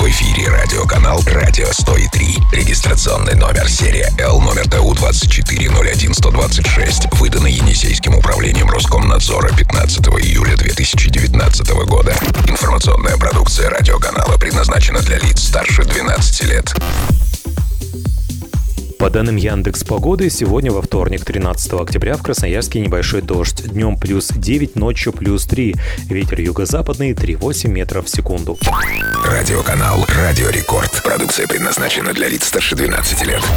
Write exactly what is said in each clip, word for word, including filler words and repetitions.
В эфире радиоканал «Радио сто три». Регистрационный номер серия Л, номер ТУ двадцать четыре ноль один сто двадцать шесть. Выданный Енисейским управлением Роскомнадзора пятнадцатого июля две тысячи девятнадцатого года. Информационная продукция радиоканала предназначена для лиц старше двенадцати лет. По данным Яндекс.Погоды, сегодня во вторник, тринадцатого октября, в Красноярске небольшой дождь. Днем плюс девять, ночью плюс три. Ветер юго-западный три целых восемь десятых метров в секунду. Радиоканал «Радио Рекорд». Продукция предназначена для лиц старше двенадцати лет.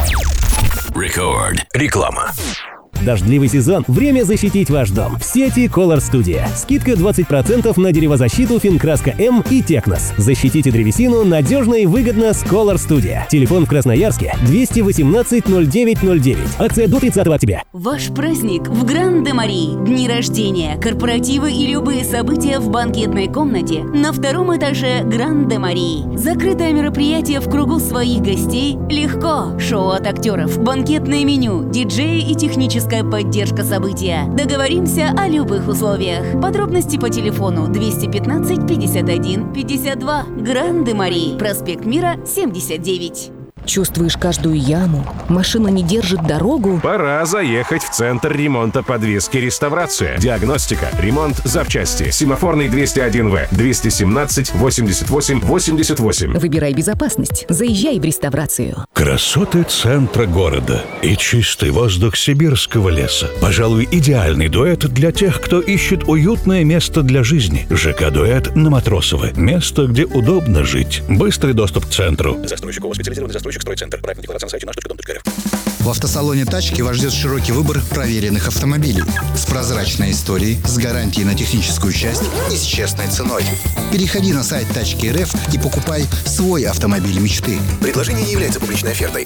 Рекорд. Реклама. Дождливый сезон. Время защитить ваш дом. В сети Color Studio. Скидка двадцать процентов на деревозащиту Финкраска М и Технос. Защитите древесину надежно и выгодно с Color Studio. Телефон в Красноярске двести восемнадцать ноль девять ноль девять. Акция до тридцатого октября. Ваш праздник в Гран-де-Мари. Дни рождения, корпоративы и любые события в банкетной комнате на втором этаже Гран-де-Мари. Закрытое мероприятие в кругу своих гостей легко. Шоу от актеров, банкетное меню, диджеи и техническая поддержка события. Договоримся о любых условиях. Подробности по телефону двести пятнадцать пятьдесят один пятьдесят два. Гран-де-Мари. Проспект Мира, семьдесят девять. Чувствуешь каждую яму? Машина не держит дорогу? Пора заехать в центр ремонта подвески «Реставрация». Диагностика, ремонт запчасти. Семафорный двести один В, двести семнадцать восемьдесят восемь восемьдесят восемь. Выбирай безопасность. Заезжай в «Реставрацию». Красоты центра города и чистый воздух сибирского леса. Пожалуй, идеальный дуэт для тех, кто ищет уютное место для жизни. ЖК-дуэт на Матросова. Место, где удобно жить. Быстрый доступ к центру. Застройщик ООО «Специализированный застройщик Стройцентр». Проектная декларация на сайте наш точка дом точка эр эф. В автосалоне «Тачки» вас ждет широкий выбор проверенных автомобилей с прозрачной историей, с гарантией на техническую часть и с честной ценой. Переходи на сайт Тачки точка эр эф и покупай свой автомобиль мечты. Предложение не является публичной офертой.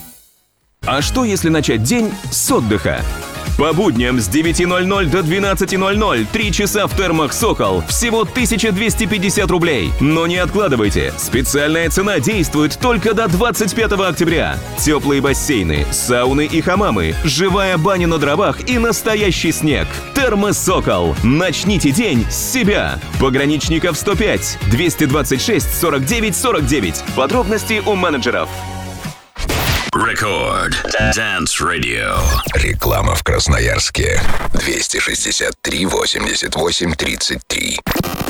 А что, если начать день с отдыха? По будням с девяти ноль-ноль до двенадцати ноль-ноль три часа в термах «Сокол». Всего тысяча двести пятьдесят рублей. Но не откладывайте. Специальная цена действует только до двадцать пятого октября. Теплые бассейны, сауны и хамамы, живая баня на дровах и настоящий снег. Термы «Сокол». Начните день с себя. Пограничников сто пять двести двадцать шесть сорок девять сорок девять. Подробности у менеджеров. Рекорд. Dance Radio. Реклама в Красноярске. двести шестьдесят три восемьдесят восемь тридцать три.